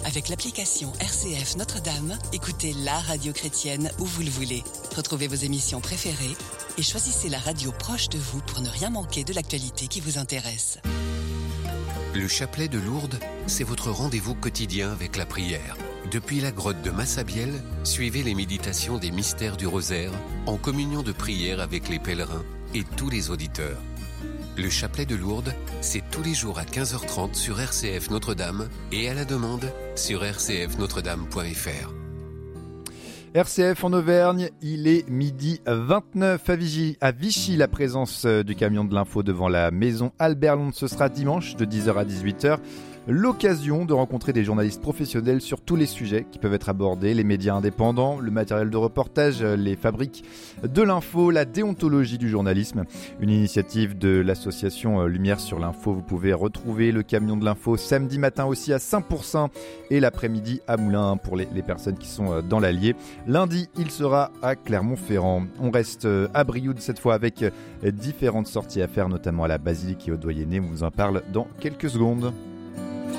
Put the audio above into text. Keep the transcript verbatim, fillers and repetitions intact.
Avec l'application R C F Notre-Dame, écoutez la radio chrétienne où vous le voulez. Retrouvez vos émissions préférées et choisissez la radio proche de vous pour ne rien manquer de l'actualité qui vous intéresse. Le chapelet de Lourdes, c'est votre rendez-vous quotidien avec la prière. Depuis la grotte de Massabielle, suivez les méditations des mystères du rosaire en communion de prière avec les pèlerins et tous les auditeurs. Le chapelet de Lourdes, c'est tous les jours à quinze heures trente sur R C F Notre-Dame et à la demande sur r c f notre dame point f r. R C F en Auvergne, il est midi vingt-neuf à Vichy. À Vichy, la présence du camion de l'info devant la maison Albert Londres, ce sera dimanche de dix heures à dix-huit heures. L'occasion de rencontrer des journalistes professionnels sur tous les sujets qui peuvent être abordés, les médias indépendants, le matériel de reportage, les fabriques de l'info, la déontologie du journalisme. Une initiative de l'association Lumière sur l'info. Vous pouvez retrouver le camion de l'info samedi matin aussi à Saint-Pourçain et l'après-midi à Moulins pour les, les personnes qui sont dans l'Allier. Lundi, il sera à Clermont-Ferrand. On reste à Brioude cette fois avec différentes sorties à faire, notamment à la Basilique et au Doyenné. On vous en parle dans quelques secondes.